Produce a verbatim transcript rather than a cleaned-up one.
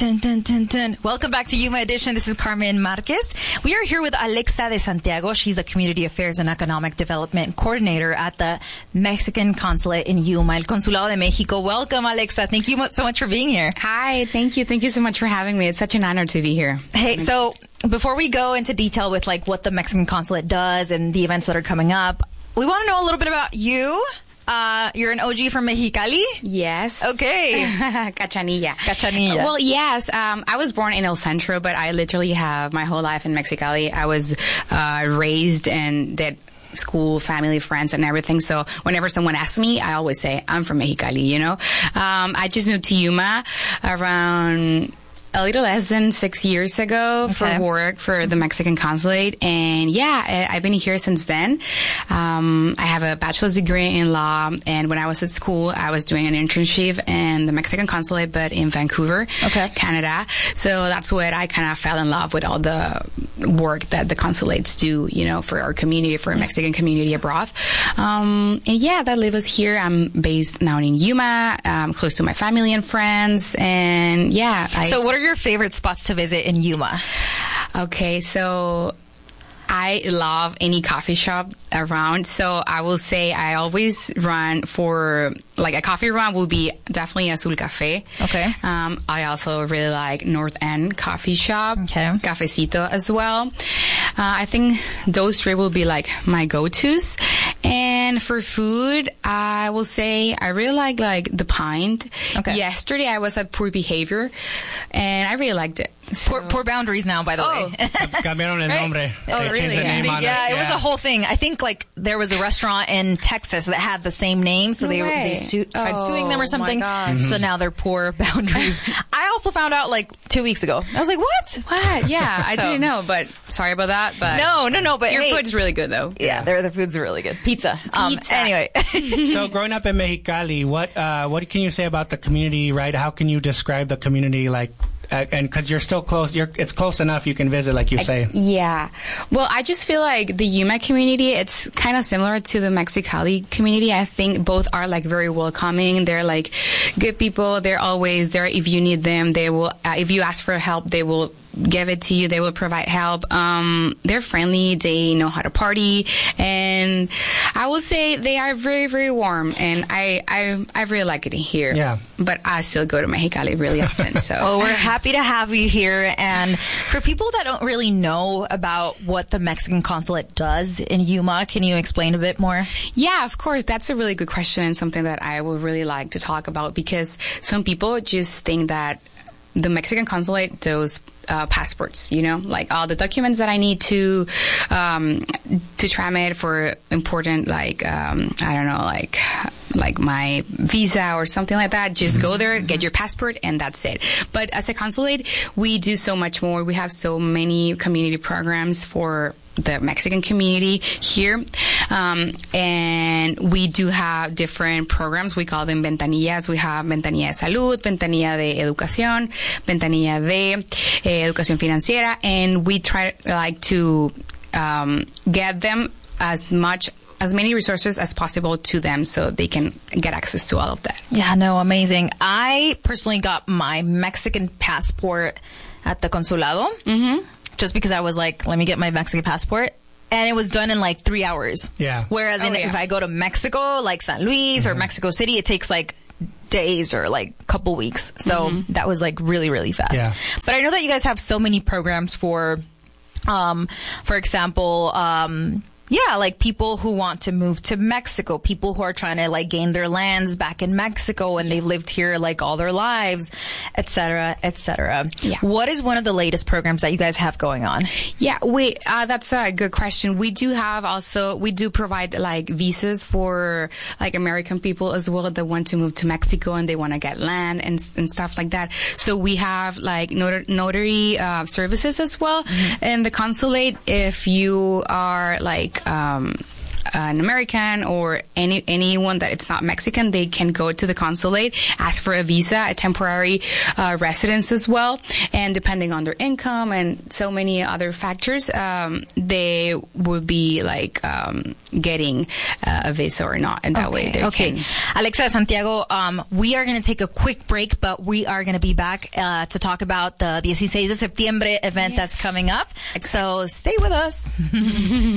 Dun, dun, dun, dun. Welcome back to Yuma Edition. This is Carmen Marquez. We are here with Alexa de Santiago. She's the Community Affairs and Economic Development Coordinator at the Mexican Consulate in Yuma, El Consulado de Mexico. Welcome, Alexa. Thank you so much for being here. Hi, thank you. Thank you so much for having me. It's such an honor to be here. Hey, so before we go into detail with like what the Mexican Consulate does and the events that are coming up, we want to know a little bit about you. Uh, you're an O G from Mexicali? Yes. Okay. Cachanilla. Cachanilla. Well, yes. Um, I was born in El Centro, but I literally have my whole life in Mexicali. I was uh, raised and did school, family, friends, and everything. So whenever someone asks me, I always say, I'm from Mexicali, you know? Um, I just moved to Yuma around a little less than six years ago okay. for work for the Mexican Consulate. And yeah, I, I've been here since then. Um, I have a bachelor's degree in law. And when I was at school, I was doing an internship in the Mexican Consulate, but in Vancouver, okay. Canada. So that's what I kind of fell in love with all the work that the consulates do, you know, for our community, for our Mexican community abroad. Um, and yeah, that live us here. I'm based now in Yuma, um, close to my family and friends. And yeah. I so what are your favorite spots to visit in Yuma? Okay, so I love any coffee shop around. So I will say I always run for, like a coffee run will be definitely Azul Cafe. Okay. Um, I also really like North End Coffee Shop. Okay. Cafecito as well. Uh, I think those three will be like my go-tos. And for food, I will say I really like like the Pint. Okay. Yesterday I was at Poor Behavior, and I really liked it. So. Poor, poor Boundaries now, by the oh. way. Cambiaron el nombre. Oh, they really? changed the Yeah. name on yeah, it. it was a whole thing. I think like there was a restaurant in Texas that had the same name, so no they way. they su- tried oh, suing them or something. My so now they're Poor Boundaries. I also found out like two weeks ago. I was like, what? What? Yeah, I so, didn't know, but sorry about that. But no, no, no. But your hey, food's really good, though. Yeah, their their food's really good. Pizza. Um, Pizza. Anyway. So growing up in Mexicali, what uh, what can you say about the community? Right? How can you describe the community? Like, uh, and because you're still close, you're it's close enough you can visit, like you I, say. Yeah. Well, I just feel like the Yuma community, it's kind of similar to the Mexicali community. I think both are like very welcoming. They're like good people. They're always there if you need them. They will. Uh, if you ask for help, they will give it to you. They will provide help. Um, they're friendly. They know how to party, and I will say they are very, very warm. And I, I, I really like it here. Yeah. But I still go to Mexicali really often. So. Well, we're happy to have you here. And for people that don't really know about what the Mexican Consulate does in Yuma, can you explain a bit more? Yeah, of course. That's a really good question and something that I would really like to talk about, because some people just think that the Mexican Consulate does uh, passports, you know, like all the documents that I need to um, to tramit for important, like um, I don't know, like like my visa or something like that. Just go there, get your passport, and that's it. But as a consulate, we do so much more. We have so many community programs for the Mexican community here. Um, and we do have different programs. We call them ventanillas. We have Ventanilla de Salud, Ventanilla de Educación, Ventanilla de eh, Educación Financiera, and we try like to um, get them as much as many resources as possible to them so they can get access to all of that. Yeah, no, amazing. I personally got my Mexican passport at the Consulado. Mm-hmm. Just because I was like, let me get my Mexican passport. And it was done in like three hours. Yeah. Whereas Oh, in, yeah. if I go to Mexico, like San Luis mm-hmm. or Mexico City, it takes like days or like a couple weeks. So mm-hmm. that was like really, really fast. Yeah. But I know that you guys have so many programs for, um, for example, um, yeah, like people who want to move to Mexico, people who are trying to like gain their lands back in Mexico and they've lived here like all their lives, et cetera, et cetera. Yeah. What is one of the latest programs that you guys have going on? Yeah, we, uh, that's a good question. We do have also, we do provide like visas for like American people as well that want to move to Mexico and they want to get land and, and stuff like that. So we have like notar- notary, uh, services as well. Mm-hmm. And the consulate, if you are like, um, an American or any anyone that it's not Mexican, they can go to the consulate, ask for a visa, a temporary uh, residence as well, and depending on their income and so many other factors, um, they would be like um, getting uh, a visa or not, and that okay, way they okay. can. Alexa, Santiago, um, we are going to take a quick break, but we are going to be back uh, to talk about the dieciséis de septiembre event Yes. that's coming up. So stay with us.